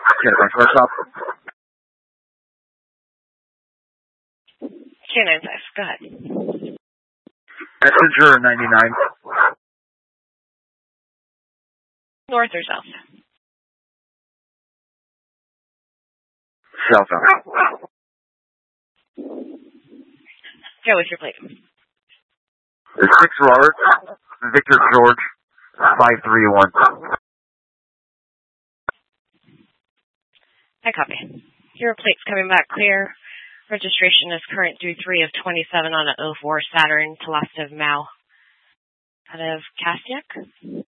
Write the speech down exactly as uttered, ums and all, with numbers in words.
Canine First Stop. Canine five, go ahead. Messenger ninety-nine. North or south? Southbound. Go with your plate. Six Robert, Victor George, five three one. I copy. Your plate's coming back clear. Registration is current through three of twenty-seven on an oh four Saturn to last of Mao. Out of Castiac?